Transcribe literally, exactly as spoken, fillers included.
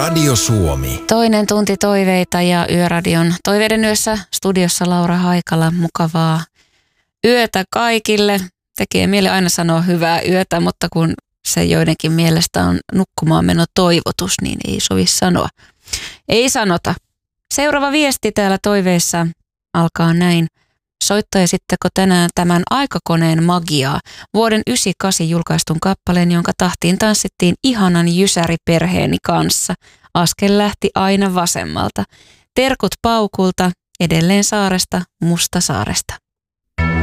Radio Suomi. Toinen tunti toiveita ja Yöradion Toiveiden yössä studiossa Laura Haikala. Mukavaa yötä kaikille. Tekee mieli aina sanoa hyvää yötä, mutta kun se joidenkin mielestä on nukkumaan meno toivotus, niin ei sovi sanoa. Ei sanota. Seuraava viesti täällä toiveissa alkaa näin. Soittaisitteko tänään tämän Aikakoneen magiaa, vuoden yhdeksänkymmentäkahdeksan julkaistun kappaleen, jonka tahtiin tanssittiin ihanan jysäriperheeni kanssa. Askel lähti aina vasemmalta. Terkut paukulta, edelleen saaresta, Mustasaaresta.